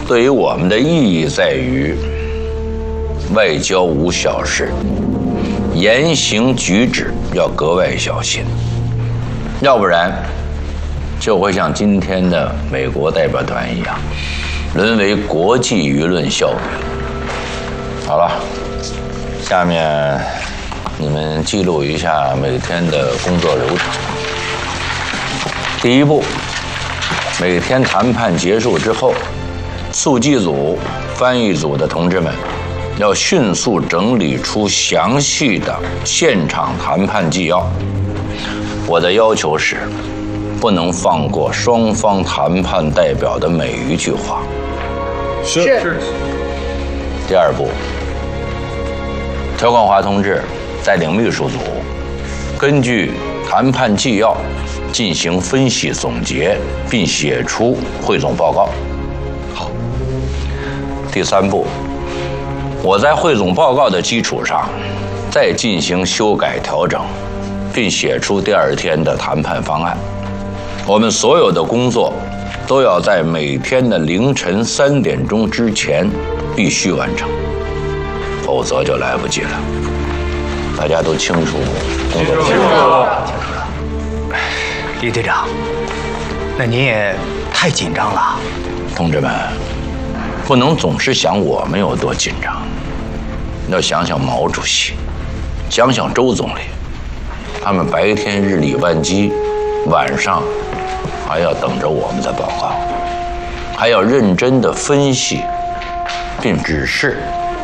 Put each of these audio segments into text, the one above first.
对于我们的意义在于，外交无小事，言行举止要格外小心，要不然就会像今天的美国代表团一样，沦为国际舆论笑柄。好了，下面你们记录一下每天的工作流程。第一步，每天谈判结束之后，速记组、翻译组的同志们要迅速整理出详细的现场谈判纪要。我的要求是，不能放过双方谈判代表的每一句话。 是。 第二步，乔冠华同志带领秘书组，根据谈判纪要进行分析总结，并写出汇总报告。 好。 第三步，我在汇总报告的基础上，再进行修改调整，并写出第二天的谈判方案。我们所有的工作都要在每天的凌晨3点钟之前必须完成，否则就来不及了。大家都清楚工作清楚了。 李队长，那您也太紧张了。 同志们，不能总是想我们有多紧张，要想想毛主席，想想周总理，他们白天日理万机，晚上还要等着我们的报告，还要认真地分析并指示，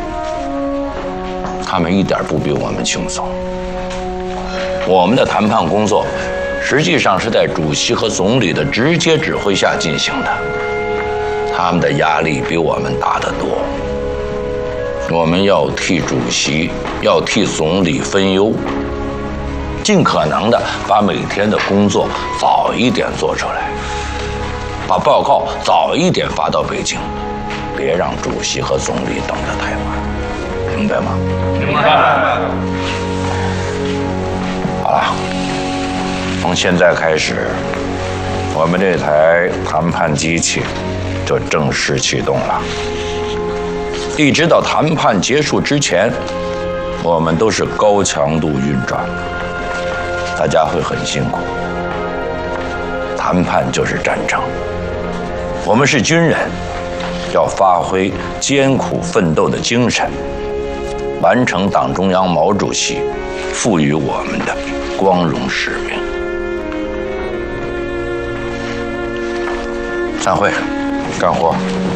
他们一点不比我们轻松。我们的谈判工作实际上是在主席和总理的直接指挥下进行的，他们的压力比我们大得多。我们要替主席，要替总理分忧，尽可能的把每天的工作早一点做出来，把报告早一点发到北京，别让主席和总理等得太晚，明白吗？ 明白。 好了，从现在开始，我们这台谈判机器就正式启动了。一直到谈判结束之前，我们都是高强度运转，大家会很辛苦。谈判就是战争，我们是军人，要发挥艰苦奋斗的精神，完成党中央毛主席赋予我们的光荣使命。散会，干活。